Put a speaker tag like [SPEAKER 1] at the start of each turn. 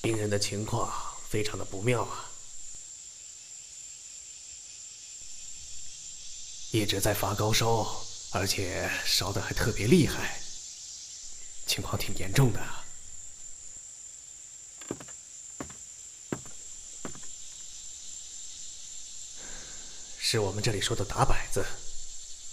[SPEAKER 1] 病人的情况非常的不妙啊，一直在发高烧，而且烧得还特别厉害，情况挺严重的。是我们这里说的打摆子。